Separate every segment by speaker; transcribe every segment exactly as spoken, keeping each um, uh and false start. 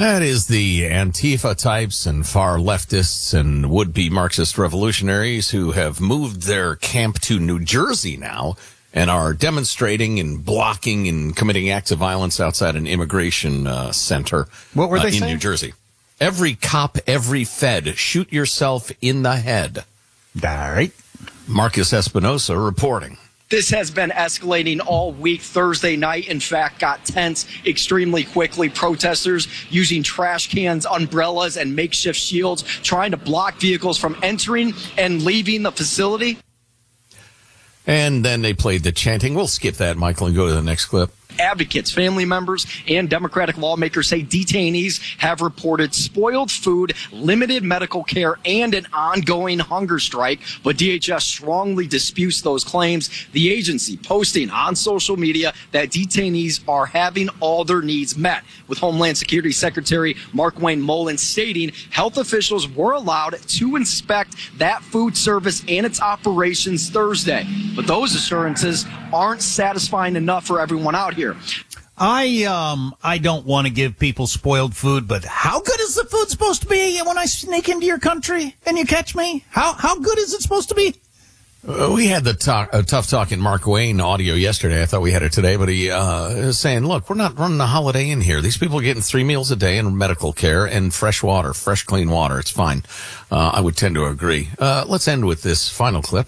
Speaker 1: That is the Antifa types and far leftists and would-be Marxist revolutionaries who have moved their camp to New Jersey now and are demonstrating and blocking and committing acts of violence outside an immigration uh, center.
Speaker 2: What were they
Speaker 1: uh, in
Speaker 2: saying?
Speaker 1: New Jersey. Every cop, every Fed, shoot yourself in the head.
Speaker 2: All right.
Speaker 1: Marcus Espinosa reporting.
Speaker 3: This has been escalating all week. Thursday night, in fact, got tense extremely quickly. Protesters using trash cans, umbrellas, and makeshift shields, trying to block vehicles from entering and leaving the facility.
Speaker 1: And then they played the chanting. We'll skip that, Michael, and go to the next clip.
Speaker 3: Advocates, family members, and Democratic lawmakers say detainees have reported spoiled food, limited medical care, and an ongoing hunger strike. But D H S strongly disputes those claims. The agency posting on social media that detainees are having all their needs met, with Homeland Security Secretary Markwayne Mullin stating health officials were allowed to inspect that food service and its operations Thursday. But those assurances aren't satisfying enough for everyone out here.
Speaker 2: I um I don't want to give people spoiled food, but how good is the food supposed to be when I sneak into your country and you catch me? How how good is it supposed to be?
Speaker 1: Uh, we had the talk, uh, tough talk in Mark Wayne audio yesterday. I thought we had it today, but he uh, was saying, look, we're not running a Holiday Inn here. These people are getting three meals a day and medical care and fresh water, fresh, clean water. It's fine. Uh, I would tend to agree. Uh, let's end with this final clip.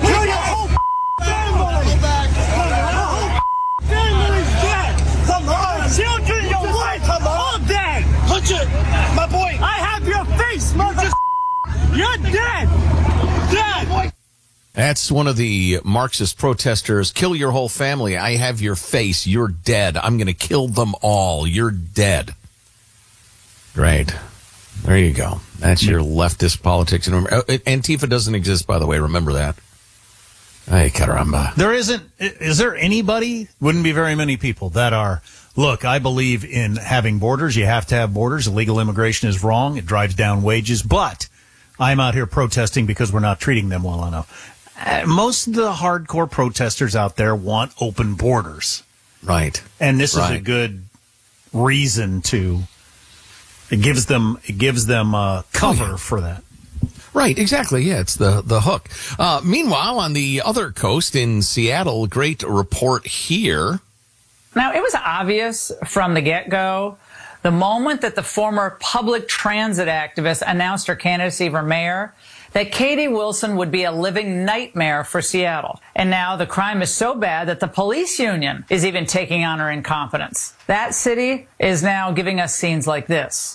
Speaker 4: My boy, I have your face, mother. You're dead. Dead.
Speaker 1: That's one of the Marxist protesters. Kill your whole family. I have your face. You're dead. I'm going to kill them all. You're dead. Great. There you go. That's your leftist politics. And Antifa doesn't exist, by the way. Remember that. Ay, caramba.
Speaker 2: There isn't. Is there anybody? Wouldn't be very many people that are. Look, I believe in having borders. You have to have borders. Illegal immigration is wrong. It drives down wages. But I'm out here protesting because we're not treating them well enough. Uh, most of the hardcore protesters out there want open borders.
Speaker 1: Right.
Speaker 2: And this
Speaker 1: right.
Speaker 2: is a good reason to. It gives them. It gives them uh, cover oh, yeah. for that.
Speaker 1: Right, exactly. Yeah, it's the, the hook. Uh, meanwhile, on the other coast in Seattle, great report here.
Speaker 5: Now, it was obvious from the get-go, the moment that the former public transit activist announced her candidacy for mayor, that Katie Wilson would be a living nightmare for Seattle. And now the crime is so bad that the police union is even taking on her incompetence. That city is now giving us scenes like this.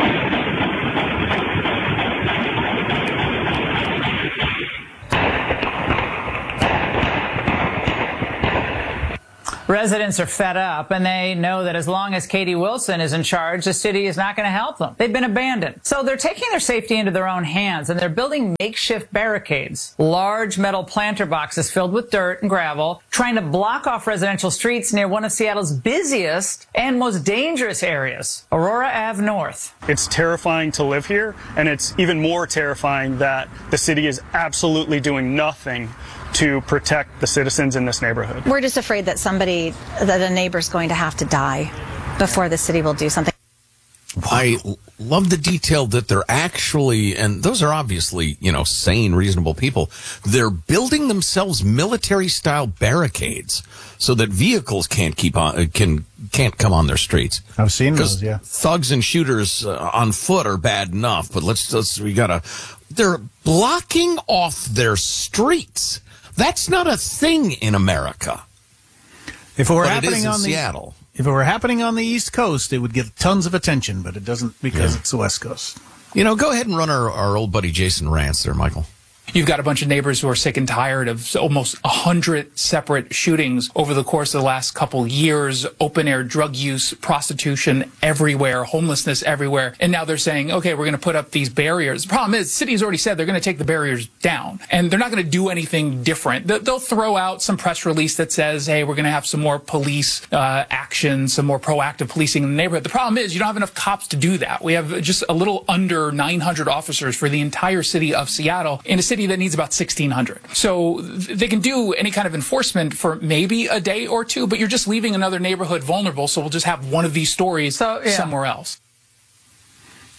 Speaker 5: Residents are fed up, and they know that as long as Katie Wilson is in charge, the city is not going to help them. They've been abandoned. So they're taking their safety into their own hands, and they're building makeshift barricades, large metal planter boxes filled with dirt and gravel, trying to block off residential streets near one of Seattle's busiest and most dangerous areas, Aurora Avenue North.
Speaker 6: It's terrifying to live here, and it's even more terrifying that the city is absolutely doing nothing to protect the citizens in this neighborhood.
Speaker 7: We're just afraid that somebody, that a neighbor's going to have to die before the city will do something.
Speaker 1: I love the detail that they're actually, and those are obviously, you know, sane, reasonable people. They're building themselves military-style barricades so that vehicles can't keep on, can can't come on their streets.
Speaker 2: I've seen those, yeah.
Speaker 1: Thugs and shooters uh, on foot are bad enough, but let's, let's we gotta. They're blocking off their streets. That's not a thing in America.
Speaker 2: If it were
Speaker 1: but
Speaker 2: happening
Speaker 1: it is in
Speaker 2: on the
Speaker 1: Seattle.
Speaker 2: If it were happening on the East Coast, it would get tons of attention, but it doesn't because yeah. it's the West Coast.
Speaker 1: You know, go ahead and run our, our old buddy Jason Rantz there, Michael.
Speaker 8: You've got a bunch of neighbors who are sick and tired of almost a hundred separate shootings over the course of the last couple years, open air drug use, prostitution everywhere, homelessness everywhere. And now they're saying, okay, we're going to put up these barriers. The problem is, the city has already said they're going to take the barriers down, and they're not going to do anything different. They'll throw out some press release that says, hey, we're going to have some more police uh, action, some more proactive policing in the neighborhood. The problem is you don't have enough cops to do that. We have just a little under nine hundred officers for the entire city of Seattle in a city that needs about sixteen hundred. So they can do any kind of enforcement for maybe a day or two, but you're just leaving another neighborhood vulnerable, so we'll just have one of these stories so, yeah. somewhere else.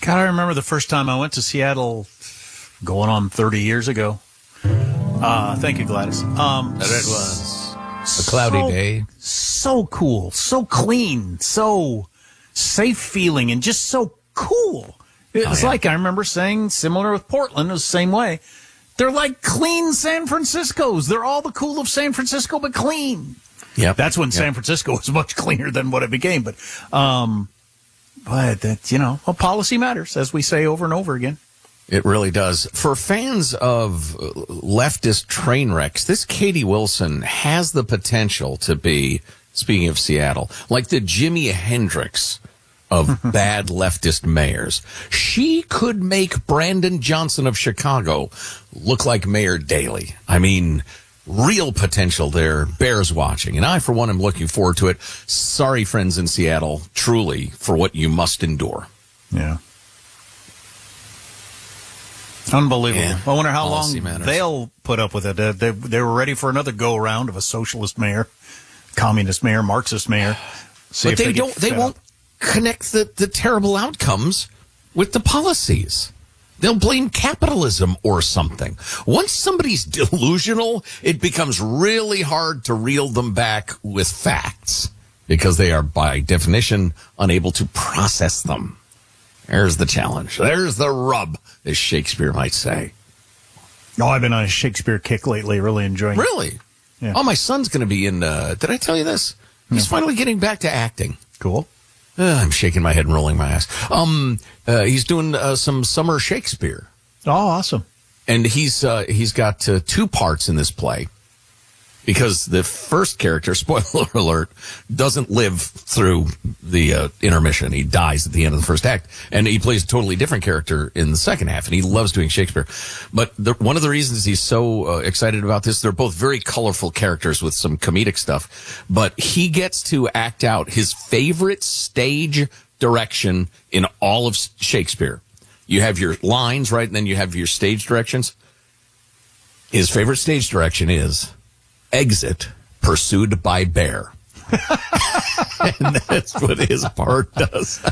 Speaker 2: God, I remember the first time I went to Seattle going on thirty years ago. Uh, thank you, Gladys. Um,
Speaker 1: That it was a cloudy
Speaker 2: so,
Speaker 1: day.
Speaker 2: So cool, so clean, so safe feeling, and just so cool. It's
Speaker 1: Oh, yeah.
Speaker 2: like, I remember saying, similar with Portland, it was the same way. They're like clean San Franciscos. They're all the cool of San Francisco, but clean.
Speaker 1: Yep.
Speaker 2: That's when
Speaker 1: Yep.
Speaker 2: San Francisco was much cleaner than what it became. But, um, but that, you know, well, policy matters, as we say over and over again.
Speaker 1: It really does. For fans of leftist train wrecks, this Katie Wilson has the potential to be, speaking of Seattle, like the Jimi Hendrix of bad leftist mayors. She could make Brandon Johnson of Chicago look like Mayor Daley. I mean, real potential there. Bears watching. And I, for one, am looking forward to it. Sorry, friends in Seattle, truly, for what you must endure.
Speaker 2: Yeah. Unbelievable.
Speaker 1: Yeah.
Speaker 2: I wonder how
Speaker 1: Policy
Speaker 2: long
Speaker 1: matters.
Speaker 2: they'll put up with it. Uh, they, they were ready for another go-around of a socialist mayor, communist mayor, Marxist mayor. See
Speaker 1: But
Speaker 2: if
Speaker 1: they,
Speaker 2: they, get
Speaker 1: don't. They
Speaker 2: fed
Speaker 1: won't
Speaker 2: up.
Speaker 1: connect the, the terrible outcomes with the policies. They'll blame capitalism or something. Once somebody's delusional, it becomes really hard to reel them back with facts because they are, by definition, unable to process them. There's the challenge. There's the rub, as Shakespeare might say.
Speaker 2: Oh, I've been on a Shakespeare kick lately, really enjoying it.
Speaker 1: Really?
Speaker 2: Yeah.
Speaker 1: Oh, my son's going to be in, uh, did I tell you this? He's finally getting back to acting.
Speaker 2: Cool.
Speaker 1: Uh, I'm shaking my head and rolling my eyes. Um, uh, he's doing uh, some summer Shakespeare,
Speaker 2: Oh, awesome.
Speaker 1: and he's uh, he's got uh, two parts in this play because the first character, spoiler alert, doesn't live through the uh, intermission. He dies at the end of the first act, and he plays a totally different character in the second half, and he loves doing Shakespeare. But the, one of the reasons he's so uh, excited about this, they're both very colorful characters with some comedic stuff, but he gets to act out his favorite stage direction in all of Shakespeare. You have your lines, right, and then you have your stage directions. His favorite stage direction is exit pursued by bear. And that's what his part does.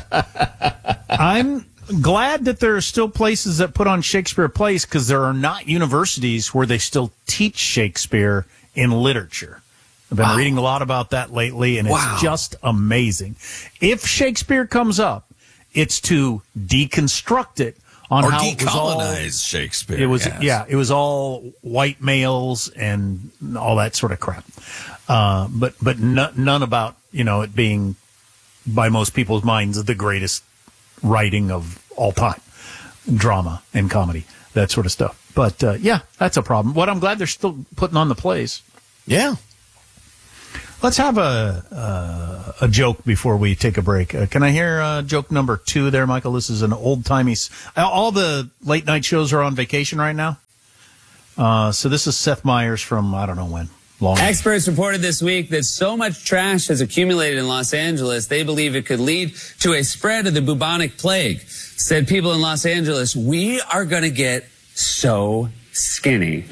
Speaker 2: I'm glad that there are still places that put on Shakespeare plays because there are not universities where they still teach Shakespeare in literature. I've been
Speaker 1: Wow.
Speaker 2: reading a lot about that lately, and
Speaker 1: Wow.
Speaker 2: it's just amazing. If Shakespeare comes up, it's to deconstruct it on
Speaker 1: Or
Speaker 2: how it was all,
Speaker 1: decolonize Shakespeare.
Speaker 2: it was
Speaker 1: yes.
Speaker 2: yeah, it was all white males and all that sort of crap. Uh, but but no, none about you know it being, by most people's minds, the greatest writing of all time, drama and comedy, that sort of stuff. But uh, yeah, that's a problem. What I'm glad they're still putting on the plays.
Speaker 1: Yeah.
Speaker 2: Let's have a uh, a joke before we take a break. Uh, can I hear uh, joke number two there, Michael? This is an old timey. All the late night shows are on vacation right now. Uh, so this is Seth Meyers from I don't know when. Long.
Speaker 9: Experts reported this week that so much trash has accumulated in Los Angeles, they believe it could lead to a spread of the bubonic plague. Said people in Los Angeles, we are going to get so skinny.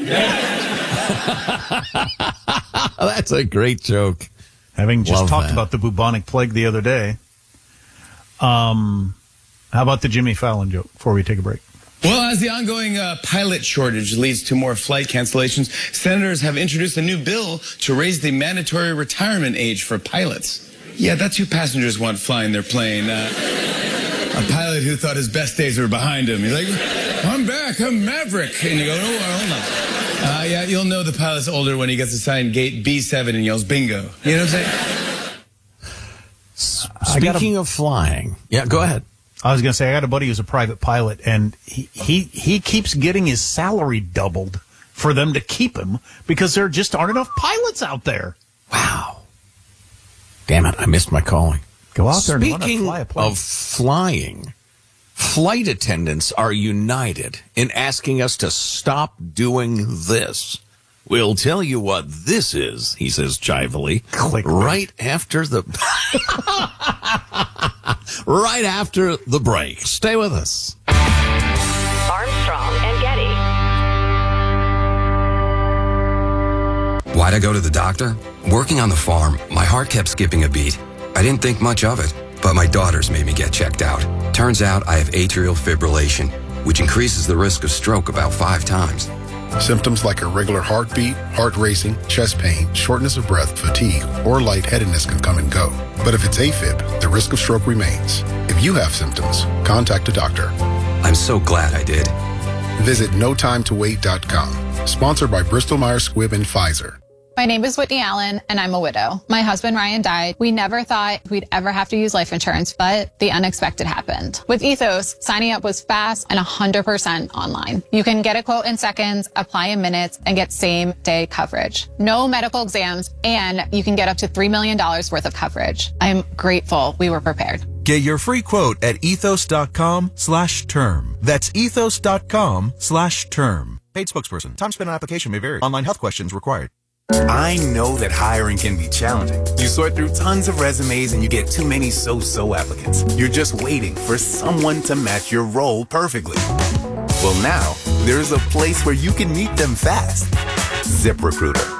Speaker 1: That's a great joke.
Speaker 2: Having just
Speaker 1: Love
Speaker 2: talked
Speaker 1: that.
Speaker 2: about the bubonic plague the other day. Um, how about the Jimmy Fallon joke before we take a break?
Speaker 10: Well, as the ongoing uh, pilot shortage leads to more flight cancellations, senators have introduced a new bill to raise the mandatory retirement age for pilots. Yeah, that's who passengers want flying their plane. Uh, a pilot who thought his best days were behind him. He's like, I'm back, I'm Maverick. And you go, oh, hold on. Uh, yeah, you'll know the pilot's older when he gets assigned gate B seven and yells bingo. You know what I'm saying?
Speaker 2: I got a-
Speaker 1: Speaking of flying. Yeah, go ahead.
Speaker 2: I was going to say, I got a buddy who's a private pilot, and he, he, he keeps getting his salary doubled for them to keep him because there just aren't enough pilots out there.
Speaker 1: Wow. Damn it, I missed my calling.
Speaker 2: Go out there and learn to
Speaker 1: Speaking
Speaker 2: fly a plane.
Speaker 1: of flying, flight attendants are united in asking us to stop doing this. We'll tell you what this is, he says chivily,
Speaker 2: Click.
Speaker 1: right after the right after the break. Stay with us.
Speaker 11: Armstrong and Getty.
Speaker 12: Why'd I go to the doctor? Working on the farm, my heart kept skipping a beat. I didn't think much of it. But my daughters made me get checked out. Turns out I have atrial fibrillation, which increases the risk of stroke about five times.
Speaker 13: Symptoms like irregular heartbeat, heart racing, chest pain, shortness of breath, fatigue, or lightheadedness can come and go. But if it's AFib, the risk of stroke remains. If you have symptoms, contact a doctor.
Speaker 12: I'm so glad I did.
Speaker 13: Visit no time to wait dot com. Sponsored by Bristol Myers Squibb and Pfizer.
Speaker 14: My name is Whitney Allen, and I'm a widow. My husband, Ryan, died. We never thought we'd ever have to use life insurance, but the unexpected happened. With Ethos, signing up was fast and one hundred percent online. You can get a quote in seconds, apply in minutes, and get same-day coverage. No medical exams, and you can get up to three million dollars worth of coverage. I'm grateful we were prepared.
Speaker 15: Get your free quote at ethos.com slash term. That's ethos.com slash term. Paid spokesperson. Time spent on application may vary. Online health questions required.
Speaker 16: I know that hiring can be challenging. You sort through tons of resumes and you get too many so-so applicants. You're just waiting for someone to match your role perfectly. Well, now there's a place where you can meet them fast. ZipRecruiter.